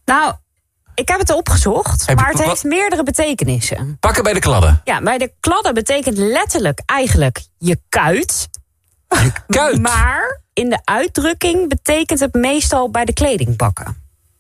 Nou, ik heb het opgezocht, maar het heeft meerdere betekenissen. Pakken bij de kladden. Ja, bij de kladden betekent letterlijk eigenlijk je kuit. Je kuit? Maar in de uitdrukking betekent het meestal bij de kleding pakken.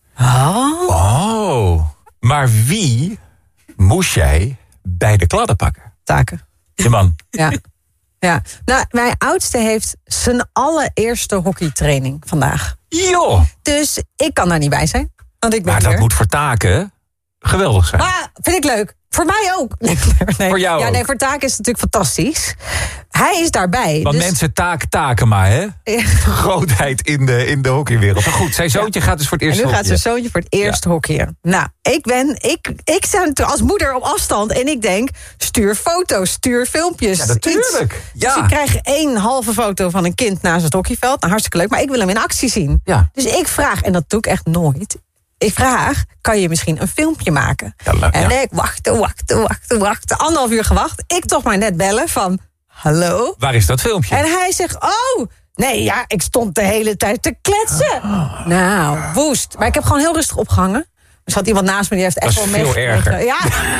Oh. Maar wie moest jij bij de kladden pakken? Taken. Je man. Ja. Nou, mijn oudste heeft zijn allereerste hockeytraining vandaag. Joh. Dus ik kan daar niet bij zijn. Want ik ben Maar dat moet voor Taken geweldig zijn. Maar vind ik leuk. Voor mij ook. Nee. Voor jou ook. Nee, voor Taken is het natuurlijk fantastisch. Hij is daarbij. Want dus... mensen taken maar, hè? Ja. Grootheid in de hockeywereld. Maar goed, zijn zoontje gaat dus voor het eerst En nu hockeyen. gaat zijn zoontje voor het eerst hockeyen. Nou, ik sta natuurlijk als moeder op afstand en ik denk, stuur foto's, stuur filmpjes. Ja, natuurlijk. Iets. Dus ik krijg 1 halve foto van een kind naast het hockeyveld. Nou, hartstikke leuk, maar ik wil hem in actie zien. Ja. Dus ik vraag, en dat doe ik echt nooit. Ik vraag, kan je misschien een filmpje maken? En ik wachten. 1,5 uur gewacht. Ik toch maar net bellen van, hallo? Waar is dat filmpje? En hij zegt, nee, ja, ik stond de hele tijd te kletsen. Nou, woest. Maar ik heb gewoon heel rustig opgehangen. Er zat iemand naast me, die heeft echt wel veel meegekregen. erger. Ja.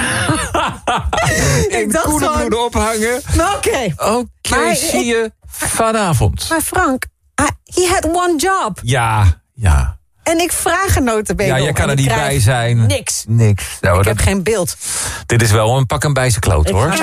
In koelenbloeden ophangen. Oké, zie je vanavond. Maar Frank, he had one job. Ja. En ik vraag een notabene. Ja, jij kan er niet bij zijn. Niks. Nou, Ik heb geen beeld. Dit is wel een pak en bij zijn kloot, hoor.